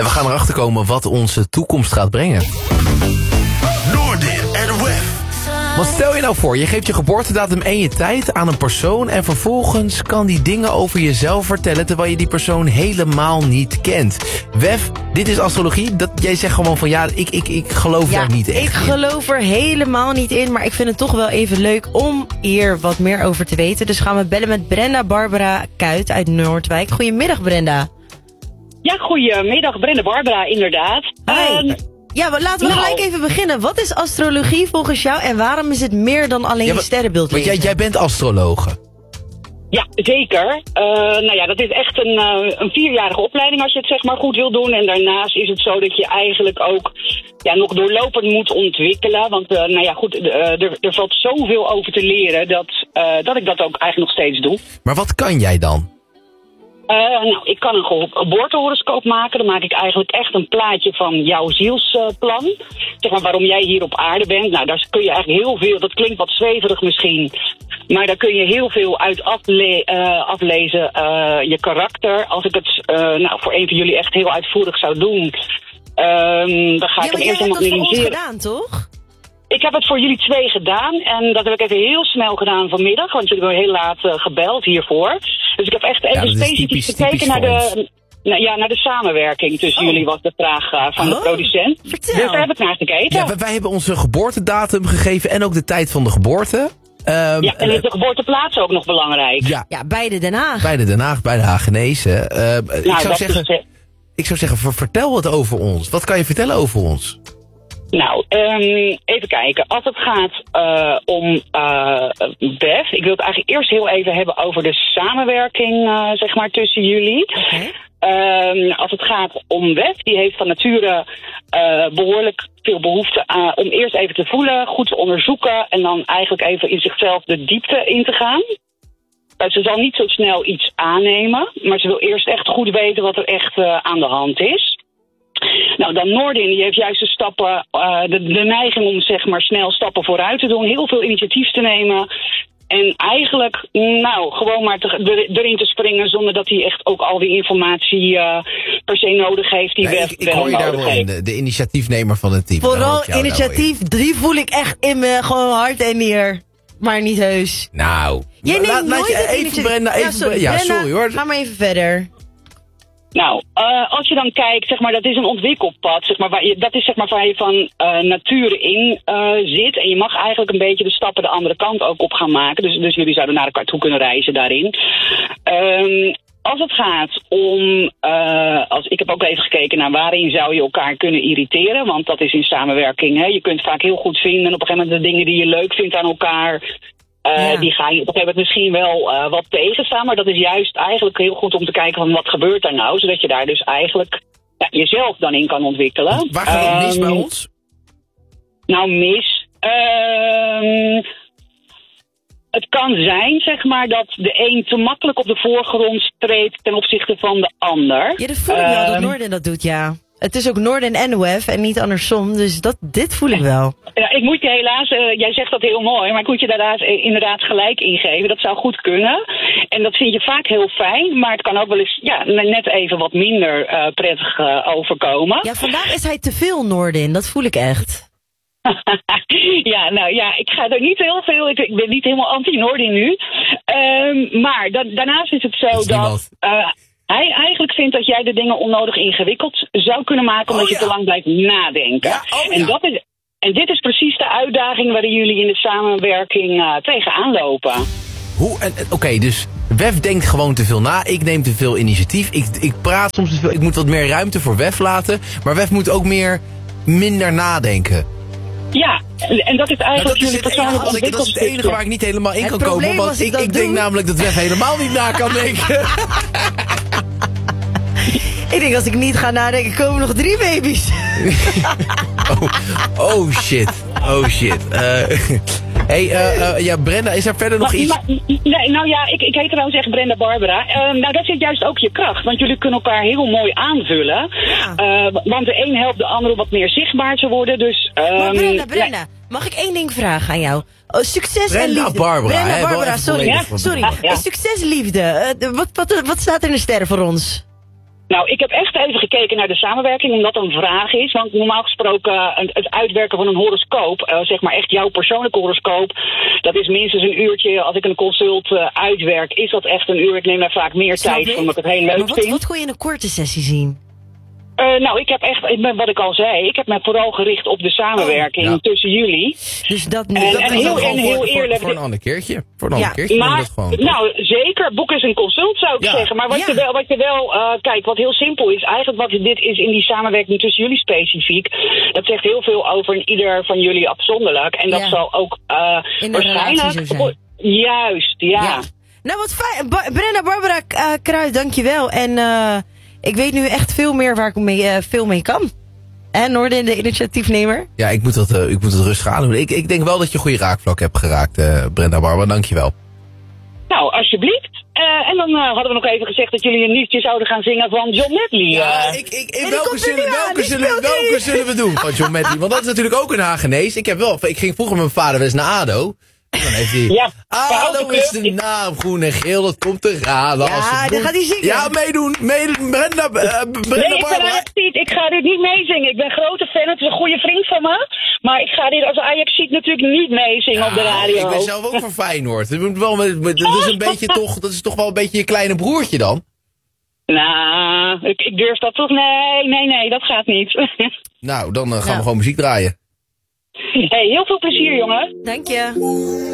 En we gaan erachter komen wat onze toekomst gaat brengen. Noordin en Wef. Wat stel je nou voor, je geeft je geboortedatum en je tijd aan een persoon en vervolgens kan die dingen over jezelf vertellen terwijl je die persoon helemaal niet kent. Wef, dit is astrologie. Jij zegt gewoon van ja, ik geloof daar niet echt ik geloof er helemaal niet in, maar ik vind het toch wel even leuk om hier wat meer over te weten. Dus gaan we bellen met Brenda Barbara Kuit uit Noordwijk. Goedemiddag Brenda. Ja, goedemiddag, Brenda Barbara, inderdaad. Hi. Ja, maar laten we gelijk even beginnen. Wat is astrologie volgens jou en waarom is het meer dan alleen je sterrenbeeld lezen? Want jij bent astrologe. Ja, zeker. Dat is echt een 4-jarige opleiding als je het zeg maar goed wil doen. En daarnaast is het zo dat je eigenlijk ook nog doorlopend moet ontwikkelen. Want er valt zoveel over te leren dat ik dat ook eigenlijk nog steeds doe. Maar wat kan jij dan? Ik kan een geboortehoroscoop maken. Dan maak ik eigenlijk echt een plaatje van jouw zielsplan. Zeg maar waarom jij hier op aarde bent. Nou, daar kun je eigenlijk heel veel, dat klinkt wat zweverig misschien. Maar daar kun je heel veel uit aflezen. Je karakter. Als ik het voor een van jullie echt heel uitvoerig zou doen. Dan ga ik hem eerst helemaal analyseren. Je hebt het voor ons gedaan, toch? Ik heb het voor jullie 2 gedaan. En dat heb ik even heel snel gedaan vanmiddag. Want jullie hebben heel laat gebeld hiervoor. Dus ik heb echt even specifiek gekeken naar de samenwerking tussen jullie, was de vraag van de producent. Vertel. Dus daar heb ik naar gekeken. Ja, wij hebben onze geboortedatum gegeven en ook de tijd van de geboorte. En is de geboorteplaats ook nog belangrijk? Ja, beide Den Haag. Beide Den Haag, beide Hagenezen. Ik zou zeggen, vertel wat over ons. Wat kan je vertellen over ons? Nou, even kijken. Als het gaat om Wef, ik wil het eigenlijk eerst heel even hebben over de samenwerking, zeg maar, tussen jullie. Okay. Als het gaat om Wef, die heeft van nature behoorlijk veel behoefte om eerst even te voelen, goed te onderzoeken en dan eigenlijk even in zichzelf de diepte in te gaan. Ze zal niet zo snel iets aannemen, maar ze wil eerst echt goed weten wat er echt aan de hand is. Nou, dan Noordin, die heeft juist de neiging om zeg maar snel stappen vooruit te doen, heel veel initiatief te nemen. En eigenlijk, gewoon maar erin te springen zonder dat hij echt ook al die informatie per se nodig heeft die ik hoor je daar wel in, de initiatiefnemer van het team. Vooral initiatief 3 voel ik echt in mijn gewoon hart en nier. Maar niet heus. Nou, jij neemt nooit je het even Brenda, sorry hoor. Ga maar even verder. Nou, als je dan kijkt, zeg maar, dat is een ontwikkelpad, zeg maar, dat is zeg maar waar je van nature in zit. En je mag eigenlijk een beetje de stappen de andere kant ook op gaan maken. Dus jullie zouden naar elkaar toe kunnen reizen daarin. Als het gaat om, ik heb ook even gekeken naar waarin zou je elkaar kunnen irriteren. Want dat is in samenwerking, hè. Je kunt vaak heel goed vinden op een gegeven moment de dingen die je leuk vindt aan elkaar. Die ga je op een gegeven moment misschien wel wat tegenstaan. Maar dat is juist eigenlijk heel goed om te kijken van wat gebeurt daar nou. Zodat je daar dus eigenlijk jezelf dan in kan ontwikkelen. Waar gaat het mis bij ons? Nou, mis. Het kan zijn, zeg maar, dat de een te makkelijk op de voorgrond treedt ten opzichte van de ander. Ja, dat voel ik wel dat Noordin dat doet, ja. Het is ook Noordin en Wef en niet andersom, dus dit voel ik wel. Ja, ik moet je helaas, jij zegt dat heel mooi, maar ik moet je daar inderdaad gelijk ingeven. Dat zou goed kunnen. En dat vind je vaak heel fijn, maar het kan ook wel eens net even wat minder prettig overkomen. Ja, vandaag is hij te veel Noordin, dat voel ik echt. Ik ga er niet heel veel, ik ben niet helemaal anti-Noordin nu. Maar daarnaast is het zo dat hij eigenlijk vindt dat jij de dingen onnodig ingewikkeld zou kunnen maken omdat je te lang blijft nadenken. Ja, en dit is precies de uitdaging waarin jullie in de samenwerking tegenaan lopen. Oké, dus Wef denkt gewoon te veel na. Ik neem te veel initiatief. Ik praat soms te veel. Ik moet wat meer ruimte voor Wef laten. Maar Wef moet ook minder nadenken. Ja, en dat is eigenlijk jullie persoonlijke ontwikkelingsstukje. Dat is het enige waar ik niet helemaal in kan komen. Want ik denk namelijk dat Wef helemaal niet na kan denken. Ik denk als ik niet ga nadenken, komen nog 3 baby's. Oh shit. Brenda, is er verder nog iets? Ik heet trouwens echt Brenda Barbara. Dat zit juist ook je kracht. Want jullie kunnen elkaar heel mooi aanvullen. Ja. Want de een helpt de ander om wat meer zichtbaar te worden. Dus, maar Brenda, mag ik 1 ding vragen aan jou? Succes en liefde. Brenda Barbara, sorry. Succes, liefde. Wat staat er in de sterren voor ons? Nou, ik heb echt even gekeken naar de samenwerking, omdat dat een vraag is. Want normaal gesproken het uitwerken van een horoscoop, zeg maar echt jouw persoonlijke horoscoop, dat is minstens een uurtje. Als ik een consult uitwerk, is dat echt een uur. Ik neem daar vaak meer tijd, omdat ik het heel leuk vind. Wat kon je in een korte sessie zien? Nou, ik heb echt, wat ik al zei, ik heb me vooral gericht op de samenwerking tussen jullie. Dus dat heel eerlijk. Voor een ander keertje. Maar, dat gewoon, nou, zeker, boek eens een consult zou ik zeggen. Maar wat je wel, kijk, wat heel simpel is, eigenlijk wat dit is in die samenwerking tussen jullie specifiek, dat zegt heel veel over ieder van jullie afzonderlijk. En dat zal ook in de waarschijnlijk... zo zijn. Juist, ja. Nou, wat fijn. Brenda Barbara Kruijt, dankjewel. En ik weet nu echt veel meer waar ik veel mee kan. En Noordin, de initiatiefnemer. Ja, ik moet het rustig aandoen. Ik denk wel dat je een goede raakvlak hebt geraakt, Brenda Barbara. Dankjewel. Nou, alsjeblieft. En dan hadden we nog even gezegd dat jullie een liedje zouden gaan zingen van John Medley. Ja, welke zullen we doen van John Medley? Want dat is natuurlijk ook een Hagenees. Ik ging vroeger met mijn vader wel eens naar ADO. En dan heeft hij... ADO is de naam, groen en geel, dat komt eraan. Ja, dan gaat hij zingen. Ja, meedoen. Brenda Barbara. Ik ga dit niet meezingen. Ik ben een grote fan. Het is een goede vriend van me. Maar ik ga dit als Ajaxiet natuurlijk niet meezingen op de radio. Ik ben zelf ook van Feyenoord. Dat is toch wel een beetje je kleine broertje dan? Nou, ik durf dat toch? Nee, dat gaat niet. Nou, dan gaan we gewoon muziek draaien. Hey, heel veel plezier, jongen. Dank je.